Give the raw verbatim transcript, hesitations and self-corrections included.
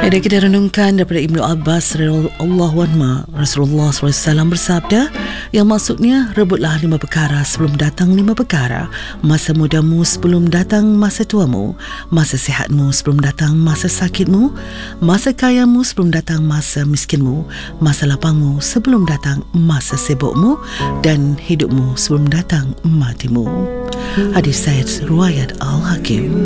Dan kita renungkan daripada Ibnu Abbas radhiyallahu anhu, Rasulullah sallallahu alaihi wasallam bersabda, yang maksudnya, rebutlah lima perkara sebelum datang lima perkara. Masa mudamu sebelum datang masa tuamu, masa sihatmu sebelum datang masa sakitmu, masa kayamu sebelum datang masa miskinmu, masa lapangmu sebelum datang masa sibukmu, dan hidupmu sebelum datang matimu. Hadis Said riwayat Al-Hakim.